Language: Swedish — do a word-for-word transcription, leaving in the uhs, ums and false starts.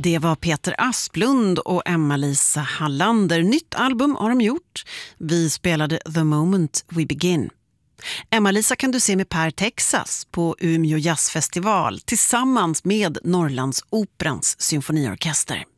Det var Peter Asplund och Emma-Lisa Hallander. Nytt album har de gjort. Vi spelade The Moment We Begin. Emma-Lisa kan du se med Per Texas på Umeå Jazzfestival tillsammans med Norrlandsoperans symfoniorkester.